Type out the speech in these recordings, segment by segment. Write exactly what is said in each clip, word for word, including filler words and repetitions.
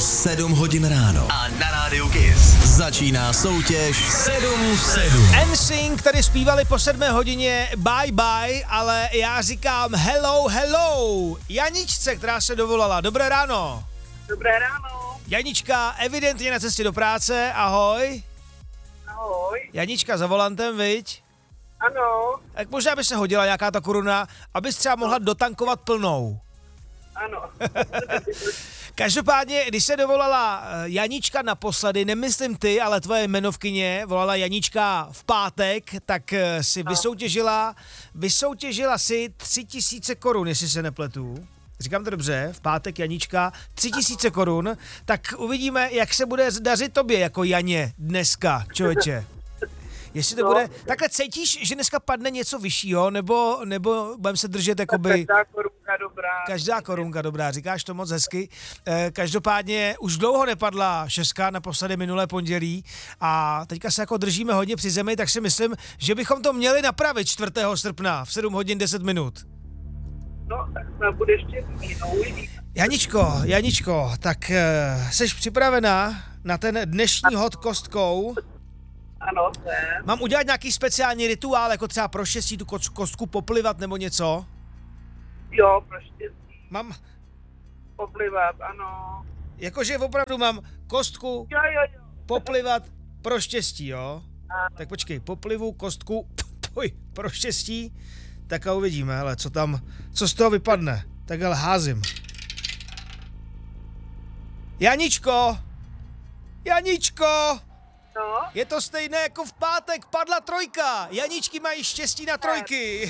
sedm hodin ráno. A na rádiu Kiss začíná soutěž sedm v sedm. N Sync tady zpívali po sedmé hodině bye bye, ale já říkám hello, hello. Janičce, která se dovolala. Dobré ráno. Dobré ráno. Janička, evidentně na cestě do práce. Ahoj. Ahoj. Janička za volantem, viď? Ano. Tak možná by se hodila nějaká ta koruna, abys třeba mohla dotankovat plnou. Ano. Každopádně, když se dovolala Janička naposledy, nemyslím ty, ale tvoje jmenovkyně, volala Janička v pátek, tak si vysoutěžila, vysoutěžila si tři tisíce korun, jestli se nepletu. Říkám to dobře, v pátek Janička, tři tisíce korun, tak uvidíme, jak se bude dařit tobě jako Janě dneska, člověče. Jestli to no. bude, takhle cítíš, že dneska padne něco vyššího, nebo, nebo budeme se držet jakoby... Každá korunka dobrá. Každá korunka dobrá, říkáš to moc hezky. E, každopádně už dlouho nepadla šestka, naposledy minulé pondělí a teďka se jako držíme hodně při zemi, tak si myslím, že bychom to měli napravit čtvrtého srpna v sedm hodin deset minut. No, tak snad bude ještě jinou. Janičko, Janičko, tak e, seš připravená na ten dnešní hod kostkou? Ano, jsem. Mám udělat nějaký speciální rituál, jako třeba pro štěstí tu kostku poplivat nebo něco? Jo, pro štěstí. Mám... Poplivat, ano. Jakože opravdu mám kostku Jo, jo, jo. poplivat pro štěstí, jo? Ano. Tak počkej, poplivu kostku poj, pro štěstí, tak a uvidíme, hele, co tam, co z toho vypadne. Tak ale házím. Janičko! Janičko! No. Je to stejné jako v pátek, padla trojka. Janičky mají štěstí na trojky.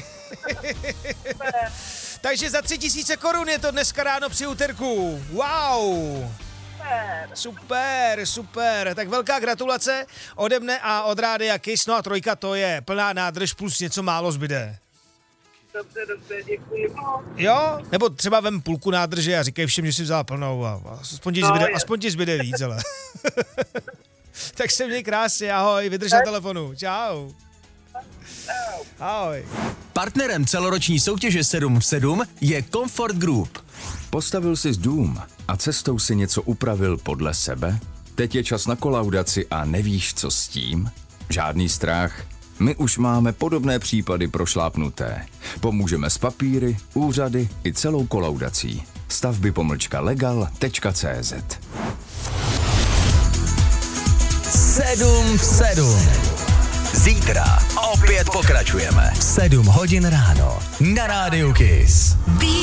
Takže za tři tisíce korun je to dneska ráno při úterku. Wow. Super. Super, super. Tak velká gratulace ode mne a od Rádia Kiss. No a trojka to je plná nádrž plus něco málo zbyde. Dobře, dobře, děkuji moc. Jo? Nebo třeba vem půlku nádrže a říkej všem, že jsi vzala plnou a aspoň ti zbyde, no, aspoň ti zbyde víc, ale... Tak se měj krásně, ahoj, vydrž na telefonu, čau. Ahoj. Partnerem celoroční soutěže sedm v sedm je Comfort Group. Postavil jsi dům a cestou si něco upravil podle sebe? Teď je čas na kolaudaci a nevíš, co s tím? Žádný strach. My už máme podobné případy prošlápnuté. Pomůžeme s papíry, úřady i celou kolaudací. Stavby pomlčka legal tečka cé zet. sedm v sedm. Zítra opět pokračujeme. sedm hodin ráno na rádiu Kiss.